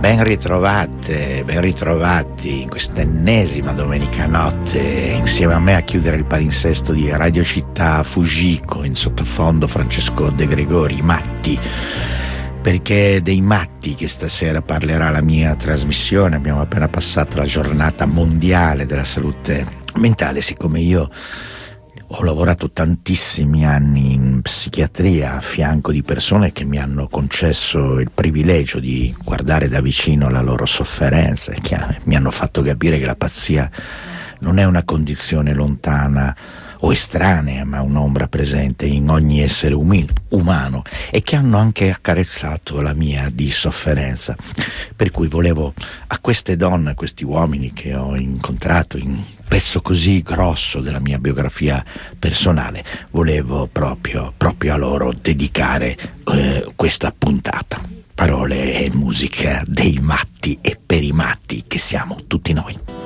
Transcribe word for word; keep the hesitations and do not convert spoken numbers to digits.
Ben ritrovate, ben ritrovati in questa ennesima domenica notte insieme a me a chiudere il palinsesto di Radio Città Fujiko, in sottofondo Francesco De Gregori, Matti, perché dei matti che stasera parlerà la mia trasmissione. Abbiamo appena passato la giornata mondiale della salute mentale. Siccome io ho lavorato tantissimi anni in psichiatria a fianco di persone che mi hanno concesso il privilegio di guardare da vicino la loro sofferenza, e che mi hanno fatto capire che la pazzia non è una condizione lontana o estranea, ma un'ombra presente in ogni essere umi- umano, e che hanno anche accarezzato la mia di sofferenza. Per cui volevo a queste donne, a questi uomini che ho incontrato in un pezzo così grosso della mia biografia personale, volevo proprio, proprio a loro dedicare eh, questa puntata. Parole e musica dei matti e per i matti che siamo tutti noi.